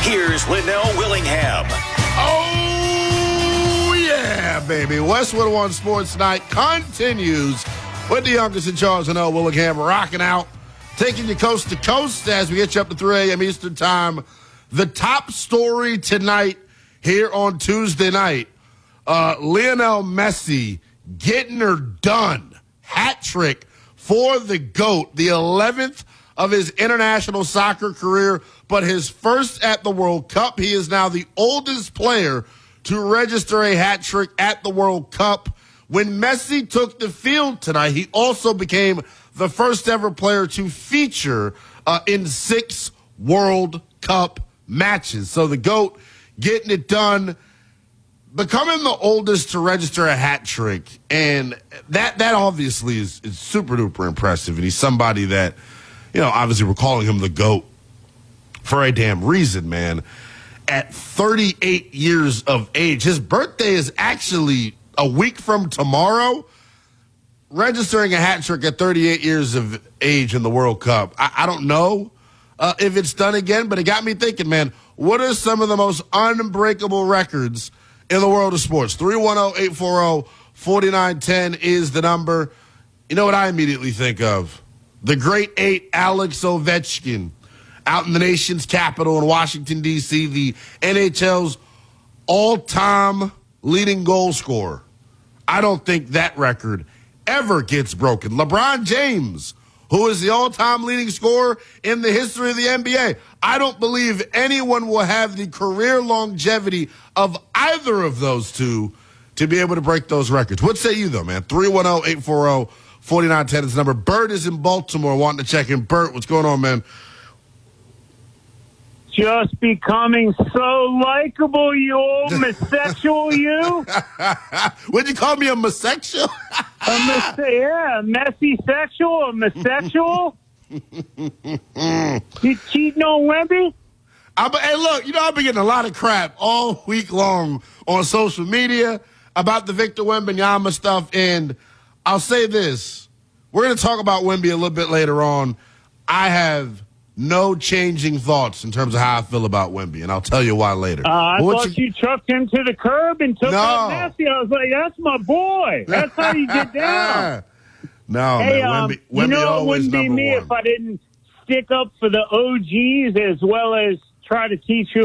Here's Linnell Willingham. Oh, yeah, baby. Westwood One Sports Night continues with the youngest in Charles and L. Willingham rocking out, taking you coast to coast as we get you up to 3 a.m. Eastern Time. The top story tonight here on Tuesday night, Lionel Messi getting her done. Hat trick for the GOAT, the 11th of his international soccer career, but his first at the World Cup. He is now the oldest player to register a hat trick at the World Cup. When Messi took the field tonight, he also became the first ever player to feature in 6 World Cup matches. So the GOAT getting it done, becoming the oldest to register a hat trick. And that obviously is super duper impressive. And he's somebody that, you know, obviously we're calling him the GOAT for a damn reason, man. At 38 years of age, his birthday is actually a week from tomorrow. Registering a hat trick at 38 years of age in the World Cup. I don't know if it's done again, but it got me thinking, man, what are some of the most unbreakable records in the world of sports? 310-840-4910 is the number. You know what I immediately think of? The great 8, Alex Ovechkin, out in the nation's capital in Washington, D.C., the NHL's all-time leading goal scorer. I don't think that record ever gets broken. LeBron James, who is the all-time leading scorer in the history of the NBA. I don't believe anyone will have the career longevity of either of those two to be able to break those records. What say you, though, man? 310-840-4910 is the number. Bert is in Baltimore wanting to check in. Bert, what's going on, man? Just becoming so likable, you old misexual, you. Would you call me a misexual? Yeah, messy sexual, a misexual. You cheating on Wemby? Hey, look, you know, I've been getting a lot of crap all week long on social media about the Victor Wembanyama stuff, and I'll say this. We're going to talk about Wemby a little bit later on. I have no changing thoughts in terms of how I feel about Wemby, and I'll tell you why later. I thought you chucked him to the curb and took out Messi. I was like, that's my boy. That's how you get down. No, hey, man, Wemby you know, always it wouldn't be me one. if I didn't stick up for the OGs as well as try to teach you